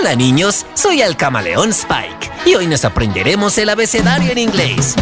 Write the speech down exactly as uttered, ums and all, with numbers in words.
Hola niños, soy el camaleón Spike y hoy nos aprenderemos el abecedario en inglés.